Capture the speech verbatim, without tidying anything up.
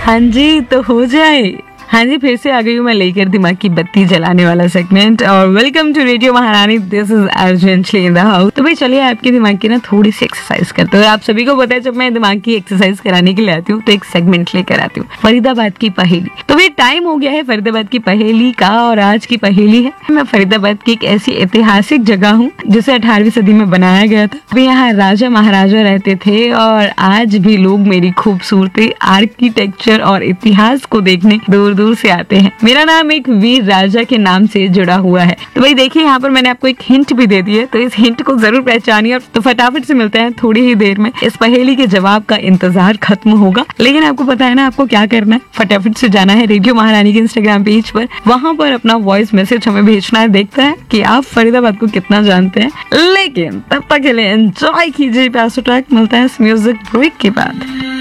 हाँ जी, तो हो जाए। हाँ जी, फिर से आ गई हूँ मैं लेकर दिमाग की बत्ती जलाने वाला सेगमेंट। और वेलकम टू रेडियो महारानी, this is urgently in the house. तो भाई चलिए आपके दिमाग की ना थोड़ी सी एक्सरसाइज करते हैं। आप सभी को पता है जब मैं दिमाग की एक्सरसाइज कराने के लिए आती हूँ तो एक सेगमेंट लेकर आती हूँ, फरीदाबाद की पहेली। तो भाई टाइम हो गया है फरीदाबाद की पहेली का, और आज की पहेली है, मैं फरीदाबाद की एक ऐसी ऐतिहासिक जगह हूँ जिसे अठारहवीं सदी में बनाया गया था। अभी यहाँ राजा महाराजा रहते थे और आज भी लोग मेरी खूबसूरती, आर्किटेक्चर और इतिहास को देखने दूर दूर से आते हैं। मेरा नाम एक वीर राजा के नाम से जुड़ा हुआ है। तो भाई देखिए यहाँ पर मैंने आपको एक हिंट भी दे दी है, तो इस हिंट को जरूर पहचानिए। तो फटाफट से मिलते हैं थोड़ी ही देर में। इस पहेली के जवाब का इंतजार खत्म होगा, लेकिन आपको पता है ना आपको क्या करना है। फटाफट से जाना है रेडियो महारानी के इंस्टाग्राम पेज पर, वहां पर अपना वॉइस मैसेज हमें भेजना है। देखता है कि आप फरीदाबाद को कितना जानते हैं। लेकिन तब तक के लिए एंजॉय कीजिए प्यासो ट्रैक। मिलता है इस म्यूजिक ब्रेक के बाद।